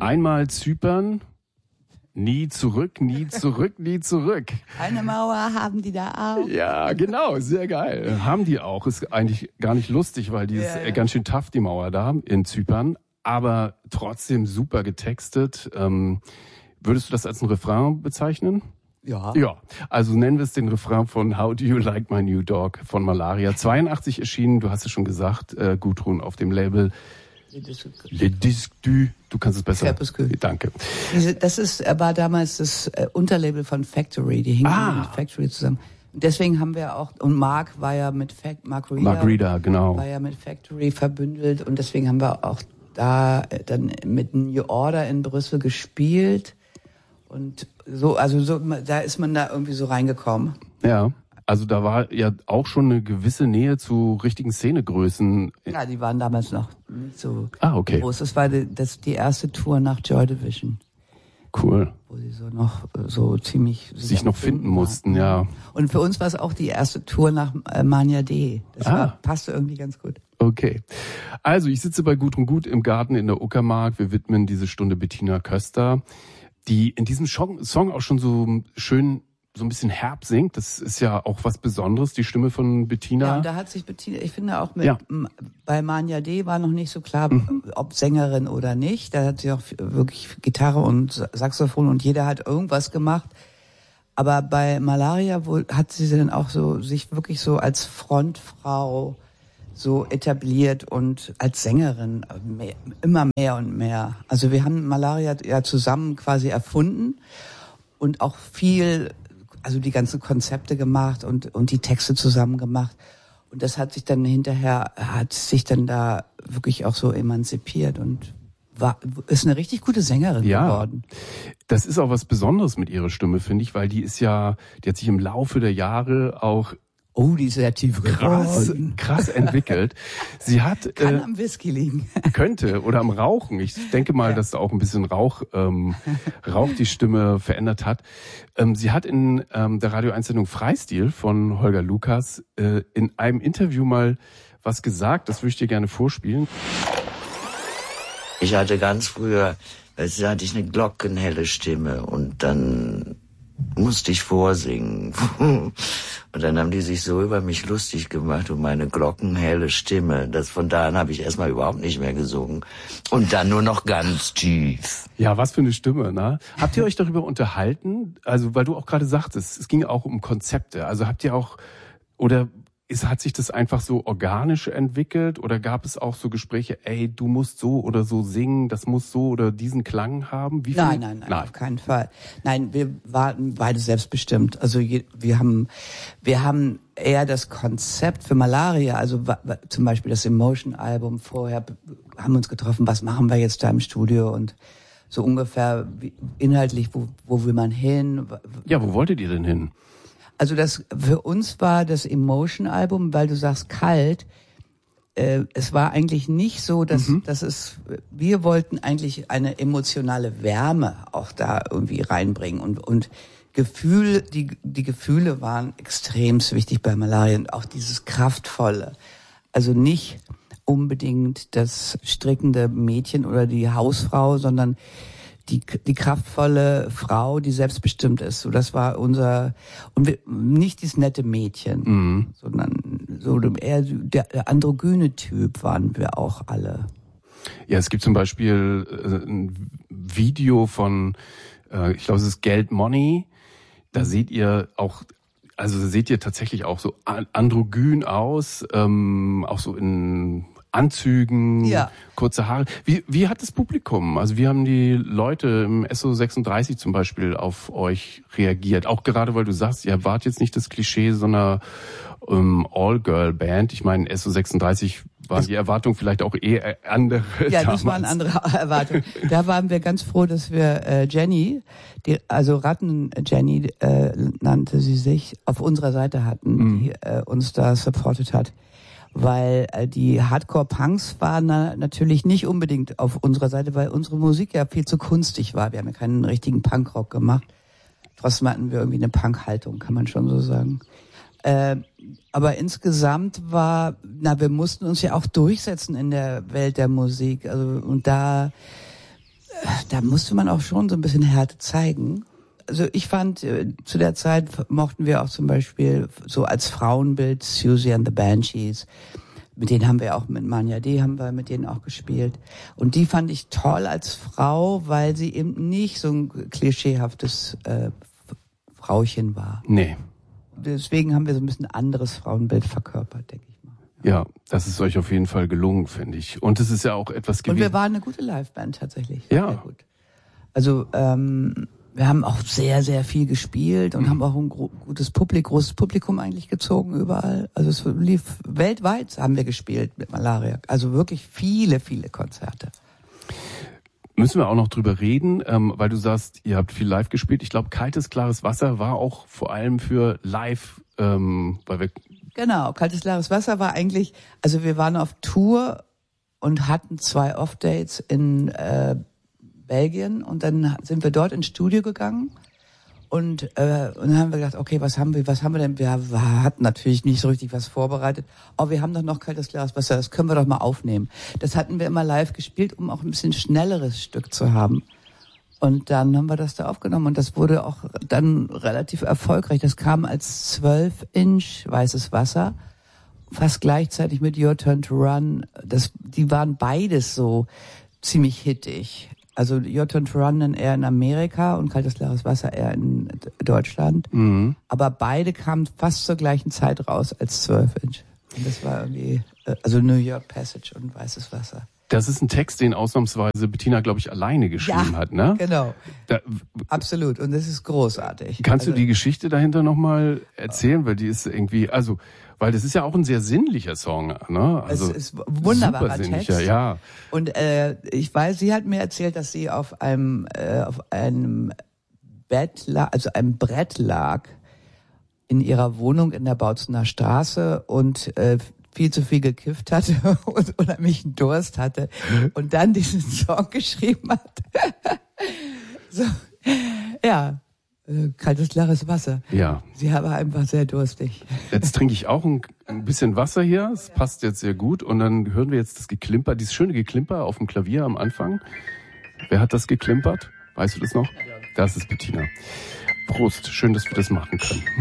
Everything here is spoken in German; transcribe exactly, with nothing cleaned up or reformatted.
Einmal Zypern, nie zurück, nie zurück, nie zurück. Eine Mauer haben die da auch. Ja, genau, sehr geil. Haben die auch. Ist eigentlich gar nicht lustig, weil die ist Ja, ja. ganz schön tough, die Mauer da in Zypern. Aber trotzdem super getextet. Ähm, würdest du das als ein Refrain bezeichnen? Ja. Ja, also nennen wir es den Refrain von How Do You Like My New Dog von Malaria. zweiundachtzig erschienen, du hast es schon gesagt, äh, Gudrun auf dem Label Le Disque du, du kannst es besser. Danke. Diese, das ist, war damals das äh, Unterlabel von Factory, die hingen Ah. mit Factory zusammen. Und deswegen haben wir auch, und Mark war ja mit Fact, Mark Reeder, Mark Reeder, genau. war ja mit Factory verbündelt und deswegen haben wir auch da äh, dann mit New Order in Brüssel gespielt und so, also so, da ist man da irgendwie so reingekommen. Ja. Also da war ja auch schon eine gewisse Nähe zu richtigen Szenegrößen. Ja, die waren damals noch nicht so ah, okay. groß. Das war die, das die erste Tour nach Joy Division. Cool. Wo sie so noch so ziemlich sich, sich noch finden mussten, ja. Und für uns war es auch die erste Tour nach äh, Mania D. Das ah. war, passte irgendwie ganz gut. Okay. Also ich sitze bei Gudrun Gut im Garten in der Uckermark. Wir widmen diese Stunde Bettina Köster, die in diesem Song auch schon so schön so ein bisschen herb singt. Das ist ja auch was Besonderes, die Stimme von Bettina. Ja, und da hat sich Bettina, ich finde auch mit, ja. bei Mania D war noch nicht so klar, mhm. ob Sängerin oder nicht. Da hat sie auch wirklich Gitarre und Saxophon und jeder hat irgendwas gemacht. Aber bei Malaria wo, hat sie dann auch so, sich wirklich so als Frontfrau so etabliert und als Sängerin mehr, immer mehr und mehr. Also wir haben Malaria ja zusammen quasi erfunden und auch viel, also die ganzen Konzepte gemacht und und die Texte zusammen gemacht. Und das hat sich dann hinterher, hat sich dann da wirklich auch so emanzipiert und war, ist eine richtig gute Sängerin ja, geworden. Das ist auch was Besonderes mit ihrer Stimme, finde ich, weil die ist ja, die hat sich im Laufe der Jahre auch Oh, die ist sehr tief krass, krass entwickelt. Sie hat kann äh, am Whisky liegen. Könnte oder am Rauchen. Ich denke mal, ja. dass da auch ein bisschen Rauch, ähm, Rauch die Stimme verändert hat. Ähm, sie hat in ähm, der Radio eins Sendung Freistil von Holger Lukas äh, in einem Interview mal was gesagt. Das würde ich dir gerne vorspielen. Ich hatte ganz früher, weißt du, hatte ich eine glockenhelle Stimme und dann musste ich vorsingen. Und dann haben die sich so über mich lustig gemacht und meine glockenhelle Stimme. Das von da an habe ich erstmal überhaupt nicht mehr gesungen. Und dann nur noch ganz tief. Ja, was für eine Stimme, ne? Habt ihr euch darüber unterhalten? Also, weil du auch gerade sagtest, es ging auch um Konzepte. Also habt ihr auch, oder ist, hat sich das einfach so organisch entwickelt oder gab es auch so Gespräche, ey, du musst so oder so singen, das muss so oder diesen Klang haben? Wie viel? Nein, nein, nein, nein, auf keinen Fall. Nein, wir waren beide selbstbestimmt. Also je, wir haben, wir haben eher das Konzept für Malaria, also wa, wa, zum Beispiel das Emotion-Album vorher, haben uns getroffen, was machen wir jetzt da im Studio und so ungefähr wie, inhaltlich, wo, wo will man hin? Ja, wo wolltet ihr denn hin? Also das für uns war das Emotion-Album, weil du sagst kalt. Äh, es war eigentlich nicht so, dass, mhm. dass es. Wir wollten eigentlich eine emotionale Wärme auch da irgendwie reinbringen und und Gefühl. Die die Gefühle waren extremst wichtig bei Malaria und auch dieses kraftvolle. Also nicht unbedingt das strickende Mädchen oder die Hausfrau, sondern die die kraftvolle Frau, die selbstbestimmt ist. So, das war unser, und wir, nicht dieses nette Mädchen, mhm. sondern so eher der, der androgyne Typ waren wir auch alle. Ja, es gibt zum Beispiel äh, ein Video von, äh, ich glaube, es ist Geld Money. Da mhm. seht ihr auch, also seht ihr tatsächlich auch so androgyn aus, ähm, auch so in Anzügen, ja. kurze Haare. Wie, wie hat das Publikum, also wie haben die Leute im S O sechsunddreißig zum Beispiel auf euch reagiert? Auch gerade, weil du sagst, ihr wart jetzt nicht das Klischee so einer ähm, All-Girl-Band. Ich meine, S O sechsunddreißig waren die Erwartungen vielleicht auch eh andere. Ja, damals. das waren andere Erwartungen. Da waren wir ganz froh, dass wir äh, Jenny, die, also Ratten-Jenny äh, nannte sie sich, auf unserer Seite hatten, mhm. die äh, uns da supportet hat. Weil äh, die Hardcore-Punks waren na, natürlich nicht unbedingt auf unserer Seite, weil unsere Musik ja viel zu kunstig war. Wir haben ja keinen richtigen Punkrock gemacht. Trotzdem hatten wir irgendwie eine Punk-Haltung, kann man schon so sagen. Äh, aber insgesamt war, na, wir mussten uns ja auch durchsetzen in der Welt der Musik. Also und da da musste man auch schon so ein bisschen Härte zeigen. Also ich fand, zu der Zeit mochten wir auch zum Beispiel so als Frauenbild Siouxsie and the Banshees. Mit denen haben wir auch, mit Manya D. haben wir mit denen auch gespielt. Und die fand ich toll als Frau, weil sie eben nicht so ein klischeehaftes äh, Frauchen war. Nee. Deswegen haben wir so ein bisschen anderes Frauenbild verkörpert, denke ich mal. Ja, das ist euch auf jeden Fall gelungen, finde ich. Und es ist ja auch etwas gewesen. Und wir waren eine gute Liveband tatsächlich. Ja. Sehr gut. Also ähm, wir haben auch sehr, sehr viel gespielt und mhm. haben auch ein gro- gutes Publikum, großes Publikum eigentlich gezogen überall. Also es lief weltweit, haben wir gespielt mit Malaria. Also wirklich viele, viele Konzerte. Müssen wir auch noch drüber reden, ähm, weil du sagst, ihr habt viel live gespielt. Ich glaube, Kaltes, klares Wasser war auch vor allem für live, ähm, weil wir... Genau, Kaltes, klares Wasser war eigentlich, also wir waren auf Tour und hatten zwei Off-Dates in äh, Belgien und dann sind wir dort ins Studio gegangen und, äh, und dann haben wir gedacht, okay, was haben wir, was haben wir denn? Wir hatten natürlich nicht so richtig was vorbereitet. Oh, wir haben doch noch Kaltes, klares Wasser, das können wir doch mal aufnehmen. Das hatten wir immer live gespielt, um auch ein bisschen schnelleres Stück zu haben. Und dann haben wir das da aufgenommen und das wurde auch dann relativ erfolgreich. Das kam als zwölf Inch Weißes Wasser, fast gleichzeitig mit Your Turn to Run. Das, die waren beides so ziemlich hittig. Also Your Turn to Run dann eher in Amerika und Kaltes, klares Wasser eher in Deutschland. Mhm. Aber beide kamen fast zur gleichen Zeit raus als zwölf Inch. Und das war irgendwie, also New York Passage und Weißes Wasser. Das ist ein Text, den ausnahmsweise Bettina, glaube ich, alleine geschrieben ja, hat, ne? Genau. Da, Absolut. Und das ist großartig. Kannst also, du die Geschichte dahinter nochmal erzählen? Weil die ist irgendwie, also, weil das ist ja auch ein sehr sinnlicher Song, ne? Also, es ist ein wunderbarer super sinnlicher, Text. Ja. Und äh, ich weiß, sie hat mir erzählt, dass sie auf einem äh, auf einem Bett lag, also einem Brett lag in ihrer Wohnung in der Bautzener Straße und äh, viel zu viel gekifft hatte und unheimlichen Durst hatte und dann diesen Song geschrieben hat. So, ja, kaltes, klares Wasser. Ja. Sie war einfach sehr durstig. Jetzt trinke ich auch ein, ein bisschen Wasser hier. Es passt jetzt sehr gut. Und dann hören wir jetzt das Geklimper, dieses schöne Geklimper auf dem Klavier am Anfang. Wer hat das geklimpert? Weißt du das noch? Das ist Bettina. Prost. Schön, dass wir das machen können.